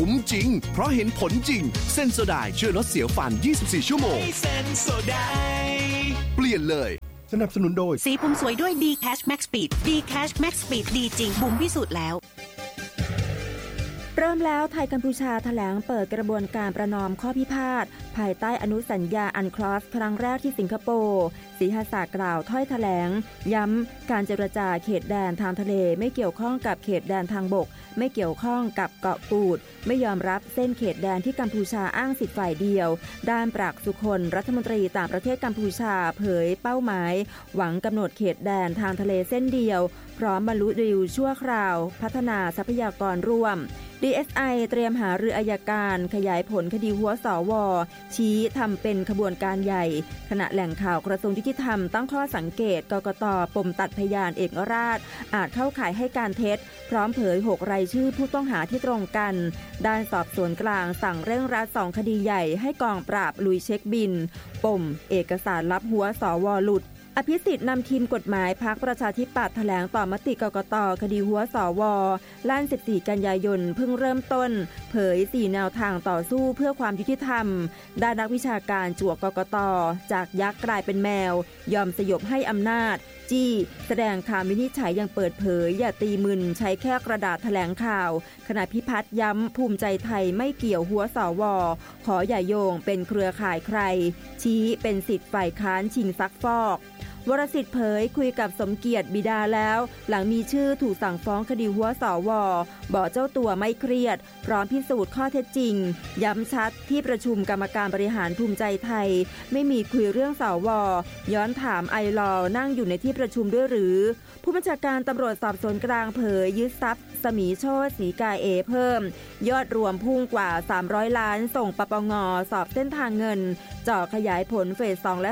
คุ้มจริงเพราะเห็นผลจริงเซนโซไดช่วยลดเสียวฟัน24ชั่วโมงเซนโซไดเปลี่ยนเลยสนับสนุนโดยสีผมสวยด้วย D-Cash Max Speed D-Cash Max Speed ดีจริงบุ๋มพิสูจน์แล้วเริ่มแล้วไทยกัมพูชาแถลงเปิดกระบวนการประนอมข้อพิพาทภายใต้อนุสัญญาอันคลอสครั้งแรกที่สิงคโปร์ศรีหศาสตร์กล่าวถ้อยแถลงย้ำการเจรจาเขตแดนทางทะเลไม่เกี่ยวข้องกับเขตแดนทางบกไม่เกี่ยวข้องกับเกาะกูดไม่ยอมรับเส้นเขตแดนที่กัมพูชาอ้างสิทธิ์ฝ่ายเดียวด้านปรากสุคนรัฐมนตรีต่างประเทศกัมพูชาเผยเป้าหมายหวังกำหนดเขตแดนทางทะเลเส้นเดียวพร้อมบรรลุดีลชั่วคราวพัฒนาทรัพยากรร่วมDSI เตรียมหารืออัยการขยายผลคดีหัวสวชี้ทำเป็นขบวนการใหญ่ขณะแหล่งข่าวกระทรวงยุติธรรมตั้งข้อสังเกตกกต.ปมตัดพยานเอกราชอาจเข้าข่ายให้การเท็จพร้อมเผย6รายชื่อผู้ต้องหาที่ตรงกันด้านสอบสวนกลางสั่งเร่งรัด2คดีใหญ่ให้กองปราบลุยเช็คบินปมเอกสารลับหัวสวหลุดอภิสิทธิ์นำทีมกฎหมายพรรคประชาธิปัตย์แถลงต่อมติกกต.คดีหัวสวลั่น14กันยายนเพิ่งเริ่มต้นเผย4แนวทางต่อสู้เพื่อความยุติธรรมด้านนักวิชาการจั่วกกต.จากยักษ์กลายเป็นแมวยอมสยบให้อำนาจจี้แสดงคำวินิจฉัยยังเปิดเผยอย่าตีมึนใช้แค่กระดาษแถลงข่าวขณะพิพัฒน์ย้ำภูมิใจไทยไม่เกี่ยวหัวสวขออย่าโยงเป็นเครือข่ายใครชี้เป็นสิทธิ์ฝ่ายค้านชิงซักฟอกวรสิทธิ์เผยคุยกับสมเกียรติบิดาแล้วหลังมีชื่อถูกสั่งฟ้องคดีหัวสวบอกเจ้าตัวไม่เครียดพร้อมพิสูจน์ข้อเท็จจริงย้ำชัดที่ประชุมกรรมการบริหารภูมิใจไทยไม่มีคุยเรื่องสวย้อนถามไอลอนั่งอยู่ในที่ประชุมด้วยหรือผู้บัญชาการตำรวจสอบสวนกลางเผยยึดทรัพย์สมีโชติศรีกาเอเพิ่มยอดรวมพุ่งกว่า300ล้านส่งปปงสอบเส้นทางเงินเจาะขยายผลเฟส2และ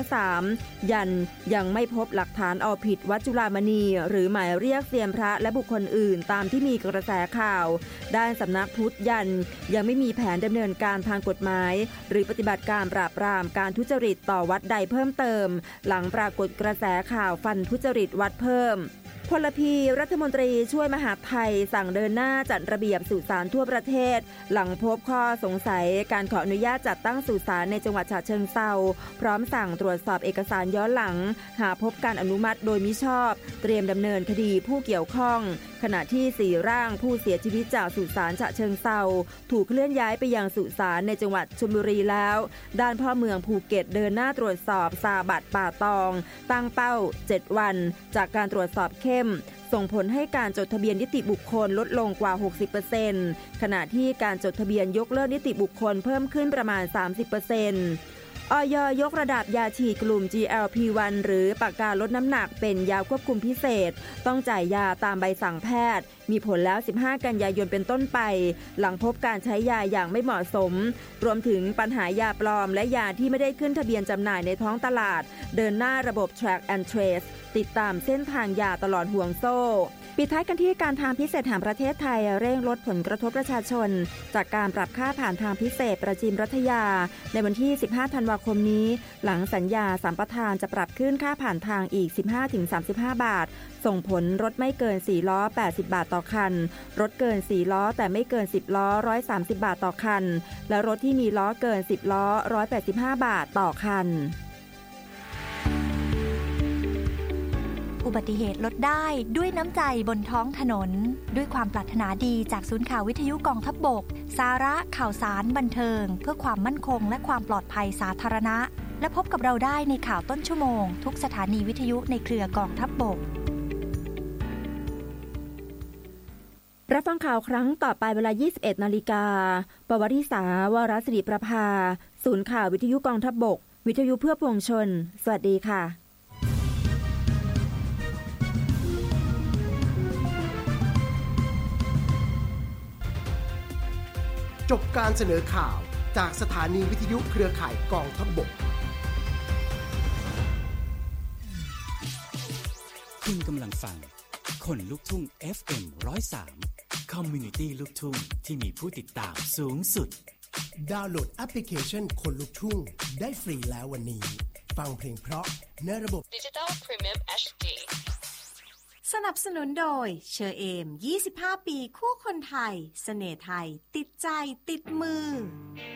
3ยังไม่พบหลักฐานเอาผิดวัดจุฬามณีหรือหมายเรียกเซียนพระและบุคคลอื่นตามที่มีกระแสข่าวด้านสำนักพุทธยังไม่มีแผนดำเนินการทางกฎหมายหรือปฏิบัติการปราบปรามการทุจริตต่อวัดใดเพิ่มเติมหลังปรากฏกระแสข่าวฟันทุจริตวัดเพิ่มพลพีรัฐมนตรีช่วยมหาดไทยสั่งเดินหน้าจัดระเบียบสุสานทั่วประเทศหลังพบข้อสงสัยการขออนุญาตจัดตั้งสุสานในจังหวัดฉะเชิงเทราพร้อมสั่งตรวจสอบเอกสารย้อนหลังหากพบการอนุมัติโดยมิชอบเตรียมดำเนินคดีผู้เกี่ยวข้องขณะที่4ร่างผู้เสียชีวิตจากสุสานฉะเชิงเทราถูกเคลื่อนย้ายไปยังสุสานในจังหวัดชลบุรีแล้วด้านพ่อเมืองภูเก็ตเดินหน้าตรวจสอบซาบัดป่าตองตั้งเป้า7วันจากการตรวจสอบเข้มส่งผลให้การจดทะเบียนนิติบุคคลลดลงกว่า 60% ขณะที่การจดทะเบียนยกเลิกนิติบุคคลเพิ่มขึ้นประมาณ 30%อย.ยกระดับยาฉีดกลุ่ม GLP-1 หรือปากกาลดน้ำหนักเป็นยาควบคุมพิเศษต้องจ่ายยาตามใบสั่งแพทย์มีผลแล้ว15กันยายนเป็นต้นไปหลังพบการใช้ยาอย่างไม่เหมาะสมรวมถึงปัญหายาปลอมและยาที่ไม่ได้ขึ้นทะเบียนจำหน่ายในท้องตลาดเดินหน้าระบบ Track and Trace ติดตามเส้นทางยาตลอดห่วงโซ่ปิดท้ายกันที่การทางพิเศษแห่งประเทศไทยเร่งลดผลกระทบประชาชนจากการปรับค่าผ่านทางพิเศษประจิมรัฐยาในวันที่15ธันวาคมนี้หลังสัญญาสัมปทานจะปรับขึ้นค่าผ่านทางอีก 15-35 บาทส่งผลรถไม่เกิน4ล้อ80บาทต่อคันรถเกิน4ล้อแต่ไม่เกิน10ล้อ130บาทต่อคันและรถที่มีล้อเกิน10ล้อ185บาทต่อคันอุบัติเหตุลดได้ด้วยน้ำใจบนท้องถนนด้วยความปรารถนาดีจากศูนย์ข่าววิทยุกองทัพบกสาระข่าวสารบันเทิงเพื่อความมั่นคงและความปลอดภัยสาธารณะและพบกับเราได้ในข่าวต้นชั่วโมงทุกสถานีวิทยุในเครือกองทัพบกรับฟังข่าวครั้งต่อไปเวลา 21:00 น.ปวริษาวรศิริประภาศูนย์ข่าววิทยุกองทัพบกวิทยุเพื่อปวงชนสวัสดีค่ะจบการเสนอข่าวจากสถานีวิทยุเครือข่ายกองทัพบกคุณกำลังฟังคนลุกทุ่ง FM 103 Community ลูกทุ่งที่มีผู้ติดตามสูงสุดดาวน์โหลดแอปพลิเคชันคนลุกทุ่งได้ฟรีแล้ววันนี้ฟังเพลงเพราะในระบบ Digital Premium HD สนับสนุนโดยเชอเอม25 ปีคู่คนไทยเสน่ห์ไทยติดใจติดมือ